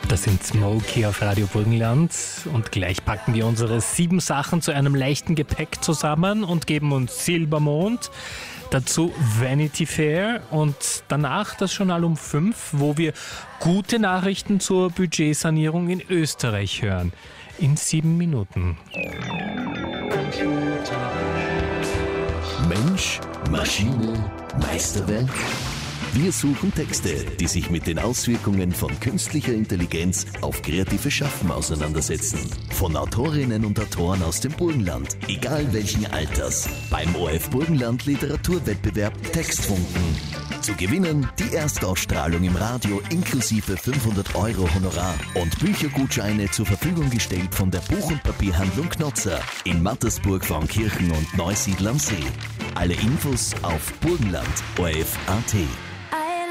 Das sind Smokey auf Radio Burgenland und gleich packen wir unsere 7 Sachen zu einem leichten Gepäck zusammen und geben uns Silbermond, dazu Vanity Fair und danach das Journal um 5, wo wir gute Nachrichten zur Budgetsanierung in Österreich hören. In 7 Minuten. Mensch, Maschine, Meisterwerk. Wir suchen Texte, die sich mit den Auswirkungen von künstlicher Intelligenz auf kreatives Schaffen auseinandersetzen. Von Autorinnen und Autoren aus dem Burgenland, egal welchen Alters. Beim ORF Burgenland Literaturwettbewerb Textfunken. Zu gewinnen die Erstausstrahlung im Radio inklusive 500 € Honorar und Büchergutscheine zur Verfügung gestellt von der Buch- und Papierhandlung Knotzer in Mattersburg, Frauenkirchen und Neusiedl am See. Alle Infos auf burgenland.orf.at.